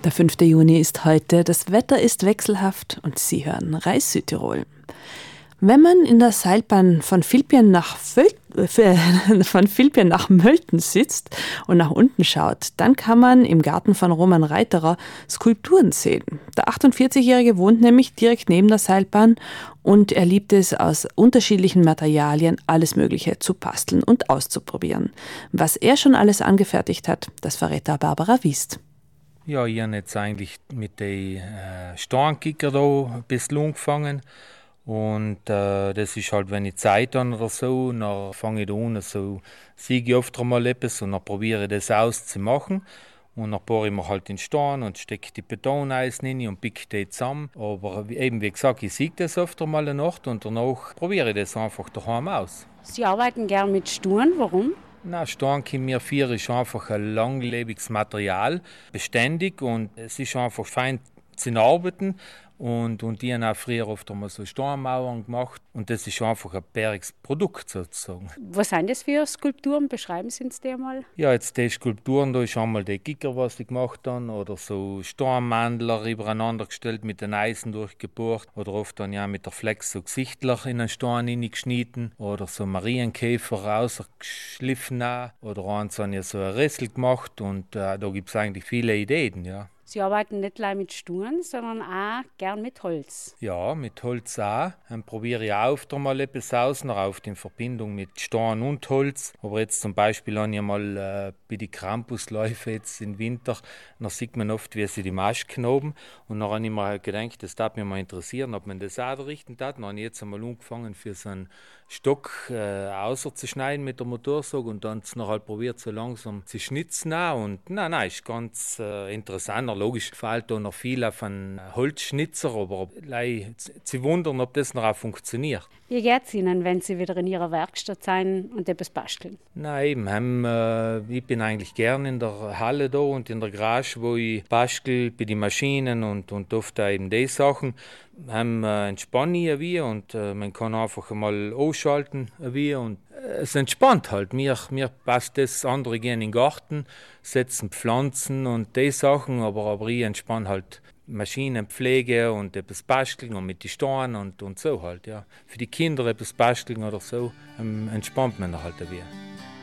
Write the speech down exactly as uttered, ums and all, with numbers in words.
Der fünfte Juni ist heute, das Wetter ist wechselhaft und Sie hören Reis Südtirol. Wenn man in der Seilbahn von Vilpien nach, Völ- äh, von Vilpien nach Mölten sitzt und nach unten schaut, dann kann man im Garten von Roman Reiterer Skulpturen sehen. Der achtundvierzigjährige wohnt nämlich direkt neben der Seilbahn und er liebt es, aus unterschiedlichen Materialien alles Mögliche zu basteln und auszuprobieren. Was er schon alles angefertigt hat, das verrät da Barbara Wiest. Ja, ich habe jetzt eigentlich mit den äh, Steinkicker da ein bisschen angefangen. Und äh, das ist halt, wenn ich Zeit habe oder so, dann fange ich da an, so sehe ich oft einmal etwas und dann probiere ich das auszumachen. Und dann bohre ich mir halt den Stein und stecke die Betoneisen rein und picke die zusammen. Aber wie- eben, wie gesagt, ich sehe das oft einmal eine Nacht und danach probiere ich das einfach daheim aus. Sie arbeiten gern mit Sturen, warum? Na, Steinchemie vier ist einfach ein langlebiges Material, beständig und es ist einfach fein zu arbeiten. Und, und die haben auch früher oft einmal so Steinmauern gemacht und das ist einfach ein bäriges Produkt sozusagen. Was sind das für Skulpturen? Beschreiben Sie uns die mal. Ja, jetzt die Skulpturen, da ist einmal der Gicker, was ich gemacht habe, oder so Steinmandler übereinander gestellt, mit den Eisen durchgebohrt, oder oft dann ja mit der Flex so Gesichtler in einen Stein hineingeschnitten, oder so Marienkäfer rausgeschliffen auch, oder eins habe ich so ein Rissel gemacht und äh, da gibt es eigentlich viele Ideen, ja. Sie arbeiten nicht allein mit Sturen, sondern auch gern mit Holz. Ja, mit Holz auch. Dann probiere ich auch oft einmal etwas aus, noch auf in Verbindung mit Stein und Holz. Aber jetzt zum Beispiel habe ich mal äh, bei den Krampusläufen jetzt im Winter, da sieht man oft, wie sie die Masken oben. Und dann habe ich mir gedacht, das darf mich mal interessieren, ob man das auch richten darf. Dann habe ich jetzt einmal angefangen, für so einen Stock äh, auszuschneiden mit der Motorsage und dann noch halt probiert, so langsam zu schnitzen. Auch. Und nein, nein, ist ganz äh, interessant. Logisch fehlt da noch viel auf einen Holzschnitzer, aber sie wundern, ob das noch auch funktioniert. Wie geht es Ihnen, wenn Sie wieder in Ihrer Werkstatt sein und etwas basteln? Nein, eben, heim, äh, ich bin eigentlich gern in der Halle da und in der Garage, wo ich bastel bei den Maschinen und, und oft auch eben die Sachen. Heim äh, entspanne ich ein wenig und äh, man kann einfach mal ausschalten ein wenig und äh, es entspannt halt. Mir, mir passt das, andere gehen in den Garten, setzen Pflanzen und die Sachen, aber, aber ich entspanne halt Maschinenpflege und etwas basteln und mit den Steinen und, und so halt, ja. Für die Kinder etwas basteln oder so, ähm, entspannt man halt ein wenig.